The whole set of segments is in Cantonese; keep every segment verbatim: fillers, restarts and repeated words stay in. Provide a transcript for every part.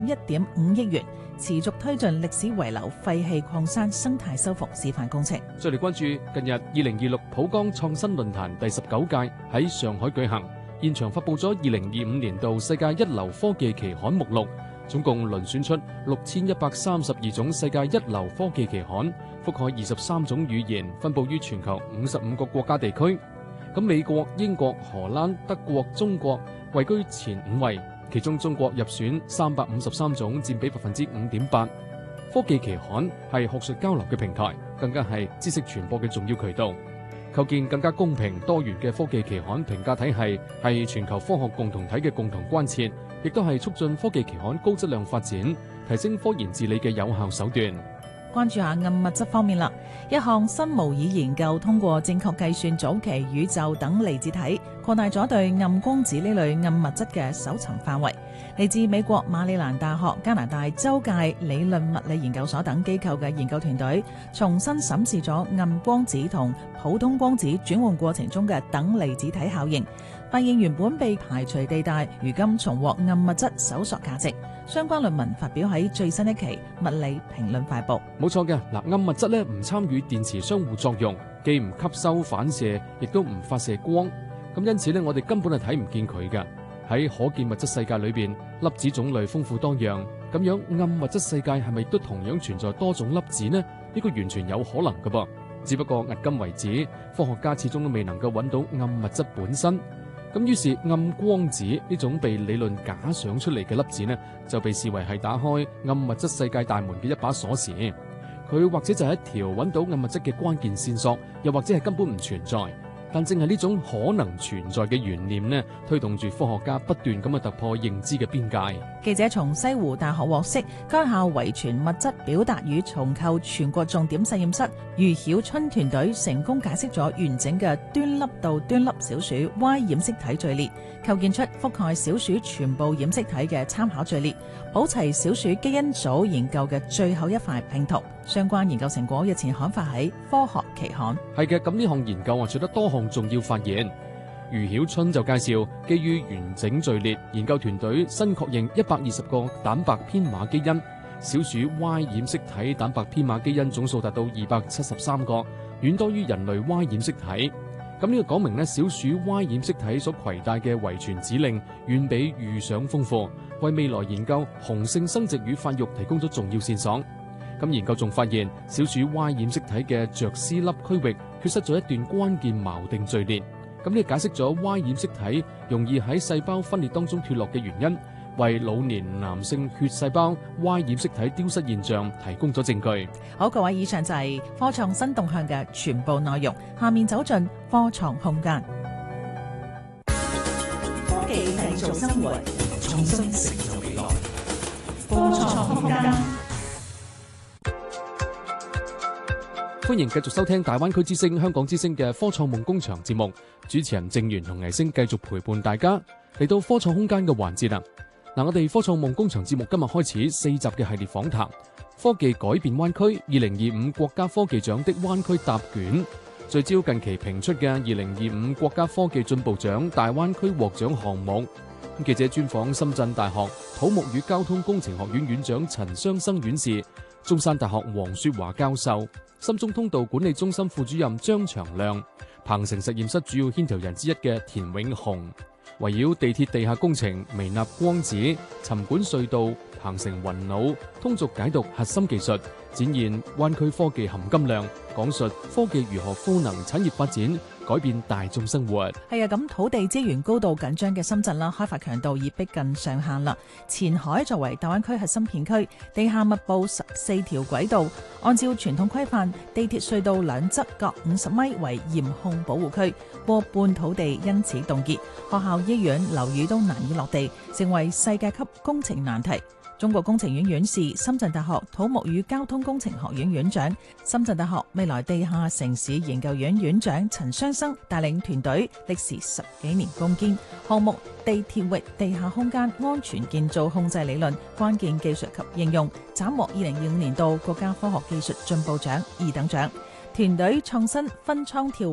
一點五億元，持續推進歷史遺留廢棄礦山生態修復示範工程。 再嚟關注近日二零二六浦江創新論壇第十九屆喺上海舉行，現場發布咗二零二五年度世界一流科技期刊目錄，總共遴選出六千一百三十二種世界一流科技期刊，覆蓋二十三種語言，分佈於全球五十五個國家地區。咁美國、英國、荷蘭、德國、中國位居前五位，其中中國入選三百五十三種，佔比百分之五點八。科技期刊係學術交流嘅平台，更加係知識傳播嘅重要渠道。構建更加公平多元嘅科技期刊評價體系，係全球科學共同體嘅共同關切，亦都係促進科技期刊高質量發展、提升科研治理嘅有效手段。 關注下暗物質方面啦，一項新模擬研究通過正確計算早期宇宙等離子體，擴大咗對暗光子呢類暗物質嘅搜尋範圍。嚟自美國馬里蘭大學、加拿大州界理論物理研究所等機構嘅研究團隊，重新審視咗暗光子同普通光子轉換過程中嘅等離子體效應，發現原本被排除地帶，如今重獲暗物質搜索價值。相關論文發表喺最新一期《物理評論快報》。 冇錯嘅，嗱，暗物質咧唔參與電磁相互作用，既唔吸收反射，亦都唔發射光，咁因此咧，我哋根本係睇唔見佢嘅。喺可見物質世界裏邊，粒子種類豐富多樣，咁樣暗物質世界係咪都同樣存在多種粒子呢？呢個完全有可能㗎噃，只不過迄今為止，科學家始終都未能夠揾到暗物質本身。咁於是暗光子呢種被理論假想出嚟嘅粒子呢，就被視為係打開暗物質世界大門嘅一把鎖匙。佢或者就係一條揾到暗物質嘅關鍵線索，又或者係根本唔存在。但正係呢種可能存在嘅懸念呢，推動住科學家不斷咁去突破認知嘅邊界。 記者從西湖大學獲悉，該校遺傳物質表達與重構全國重點實驗室余曉春團隊成功解釋咗完整嘅端粒到端粒小鼠 Y 染色體序列，構建出覆蓋小鼠全部染色體嘅參考序列，補齊小鼠基因組研究嘅最後一塊拼圖。相關研究成果日前刊發喺科學期刊。 係嘅，咁呢項研究啊取得多項重要發現。余曉春就介紹，基於完整序列，研究團隊新確認一百二十個蛋白編碼基因，小鼠 Y 染色體蛋白編碼基因總數達到二百七十三個，遠多於人類 Y 染色體。咁呢個講明呢，小鼠 Y 染色體所攜帶嘅遺傳指令遠比預想豐富，為未來研究雄性生殖與發育提供咗重要線索。咁研究仲發現，小鼠 Y 染色體嘅着絲粒區域缺失咗一段關鍵錨定序列。咁呢解釋咗 Y 染色體容易喺細胞分裂當中脫落嘅原因，為老年男性血細胞 Y 染色體丟失現象提供咗證據。 好，各位，以上就係科創新動向嘅全部內容。下面走進科創空間。科技製造生活，創新成就未來。科創空間。 歡迎繼續收聽大灣區之聲、香港之聲嘅科創夢工場節目，主持人鄭源同倪星繼續陪伴大家嚟到科創空間嘅環節啦。嗱，我哋科創夢工場節目今日開始四集嘅系列訪談，科技改變灣區二零二五國家科技獎的灣區答卷，聚焦近期評出嘅二零二五國家科技進步獎大灣區獲獎項目。記者專訪深圳大學土木與交通工程學院院長陳雙生院士、中山大學黃雪華教授、深中通道管理中心副主任張長亮、鵬城實驗室主要牽頭人之一嘅田永雄，圍繞地鐵地下工程、微納光子、沉管隧道、鵬城雲腦、通俗解讀核心技術，展現灣區科技含金量，講述科技如何賦能產業發展，改變大眾生活。 係啊，咁土地資源高度緊張嘅深圳啦，開發強度已逼近上限啦。前海作為大灣區核心片區，地下密佈十四條軌道，按照傳統規範，地鐵隧道兩側各五十米為嚴控保護區，過半土地因此凍結，學校、醫院、樓宇都難以落地，成為世界級工程難題。中國工程院院士、深圳大學土木與交通工程學院院長、深圳大學未來地下城市研究院院長陳雙生帶領團隊，歷時十幾年攻堅項目地鐵域地下空間安全建造控制理論關鍵技術及應用，斬獲二零二五年度國家科學技術進步獎二等獎。團隊創新分艙跳滑，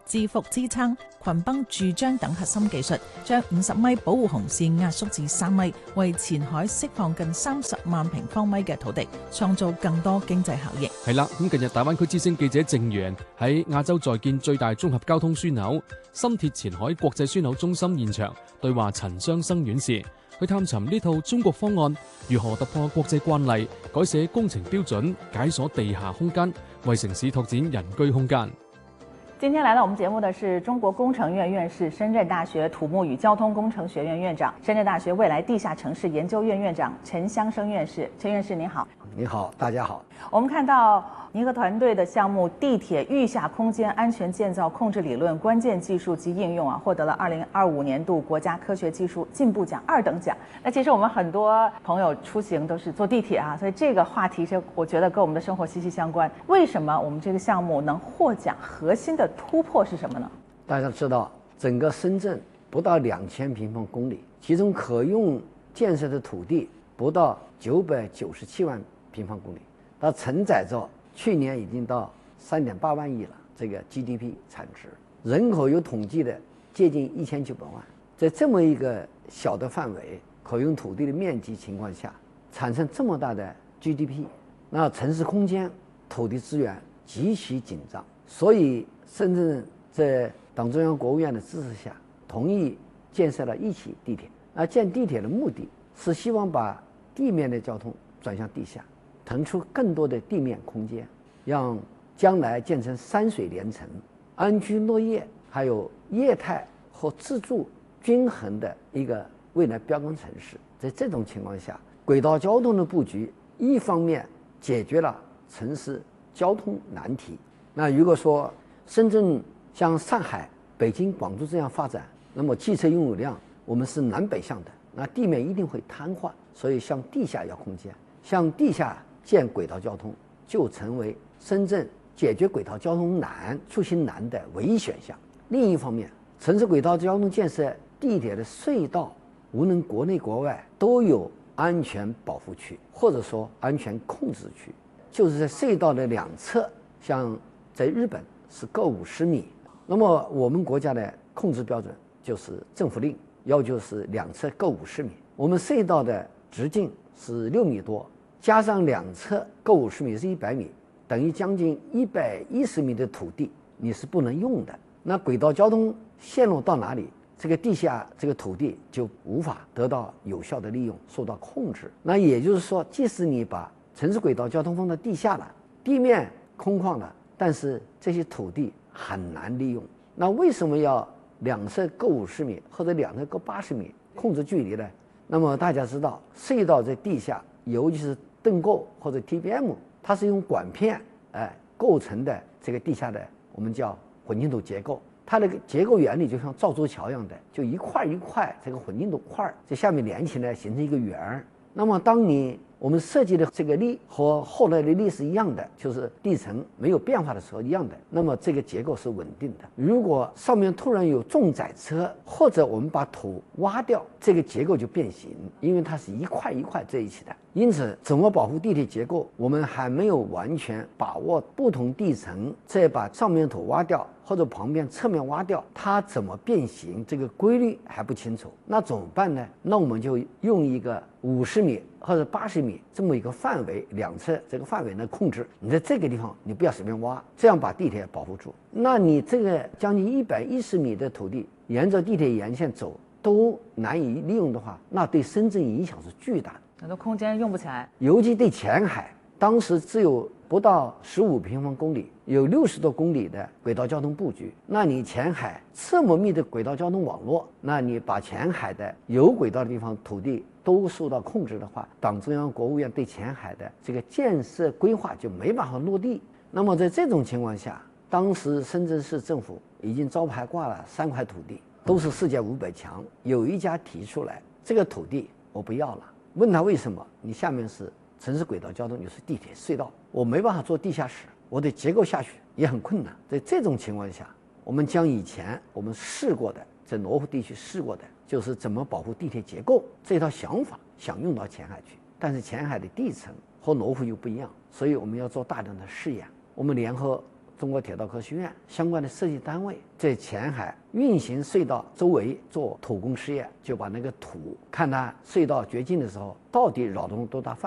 支伏支撐、群崩駐漿等核心技術，將五十米保護紅線壓縮至三米，為前海釋放近三十萬平方米嘅土地，創造更多經濟效益。 係啦，咁近日大灣區之星記者鄭源喺亞洲在建最大綜合交通樞紐深鐵前海國際樞紐中心現場對話陳雙生院士，去探尋呢套中國方案如何突破國際慣例，改寫工程標準，解鎖地下空間，為城市拓展人居空間。 今天來到我們節目的是中國工程院院士、深圳大學土木與交通工程學院院長、深圳大學未來地下城市研究院院長陳湘生院士。陳院士您好。 你好，大家好。 我們看到您和團隊的項目地鐵域下空間安全建造控制理論關鍵技術及應用啊，獲得了二零二五年度國家科學技術進步獎二等獎。那其實我們很多朋友出行都是坐地鐵啊，所以這個話題是我覺得跟我們的生活息息相關。為什麼我們這個項目能獲獎？核心的突破是什麼呢？ 大家知道，整個深圳不到兩千平方公里，其中可用建設的土地不到九百九十七萬平方公里，它承載着去年已經到三點八萬億了，這個 G D P 產值，人口有統計的接近一千九百萬，在這麼一個小的範圍，可用土地的面積情況下，產生這麼大的 G D P， 那城市空間土地資源極其緊張，所以深圳在黨中央國務院的支持下，同意建設了一期地鐵。而建地鐵的目的是希望把地面的交通轉向地下，騰出更多的地面空間，讓將來建成山水連城、安居樂業，還有業態和自住均衡的一個未來標杆城市。在這種情況下，軌道交通的布局一方面解決了城市交通難題。那如果說深圳像上海、北京、廣州這樣發展，那麼汽車擁有量我們是南北向的，那地面一定會癱瘓，所以向地下要空間，向地下建軌道交通就成為深圳解決軌道交通難、出行難的唯一選項。另一方面，城市軌道交通建設地鐵的隧道，無論國內國外都有安全保護區，或者說安全控制區，就是在隧道的兩側，像在日本是各五十米，那麼我們國家的控制標準就是政府令，要求是兩側各五十米。我們隧道的直徑是六米多，加上兩側各五十米是一百米，等於將近一百一十米的土地你是不能用的。那軌道交通線路到哪裡，這個地下這個土地就無法得到有效的利用，受到控制。那也就是說，即使你把城市軌道交通放到地下了，地面空曠了，但是這些土地很難利用。那為什麼要兩側各五十米或者兩側各八十米控制距離呢？那麼大家知道，隧道在地下，尤其是盾構或者 T B M， 它是用管片哎構成的這個地下的我們叫混凝土結構。它的結構原理就像造珠橋一樣的，就一塊一塊這個混凝土塊在下面連起來形成一個圓。那麼當你我們設計的這個力和後來的力是一樣的，就是地層沒有變化的時候一樣的，那麼這個結構是穩定的。如果上面突然有重載車，或者我們把土挖掉，這個結構就變形，因為它是一塊一塊在一起的。因此怎麼保護地鐵結構，我們還沒有完全把握不同地層再把上面土挖掉或者旁邊側面挖掉，它怎麼變形，這個規律還不清楚。那怎麼辦呢？那我們就用一個五十米或者八十米這麼一個範圍，兩側這個範圍來控制。你在這個地方你不要隨便挖，這樣把地鐵保護住。那你這個將近一百一十米的土地沿着地鐵沿線走都難以利用的話，那對深圳影響是巨大的， 很多空間用不起來。 尤其對前海，當時只有不到十五平方公里，有六十多公里的軌道交通布局。那你前海這麼密的軌道交通網絡，那你把前海的有軌道的地方土地都受到控制的話，黨中央國務院對前海的這個建設規劃就沒辦法落地。那麼在這種情況下，當時深圳市政府已經招牌掛了三塊土地，都是世界五百強。有一家提出來，這個土地我不要了，問他為什麼？你下面是城市軌道交通，你是地鐵隧道，我沒辦法做地下室，我的結構下去也很困難。在這種情況下，我們將以前我們試過的，在羅湖地區試過的，就是怎麼保護地鐵結構這套想法，想用到前海去。但是前海的地層和羅湖又不一樣，所以我們要做大量的試驗。我們聯合中国铁道科学院相关的设计单位在前海运行隧道周围做土工试验，就把那个土看它隧道掘进的时候到底扰动多大范